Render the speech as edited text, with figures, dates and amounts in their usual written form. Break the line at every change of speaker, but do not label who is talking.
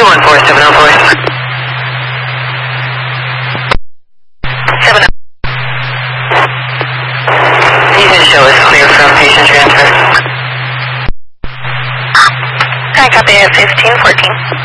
214-704. 7. Fusion show is clear from patient transfer.
Hi, copy at 1514.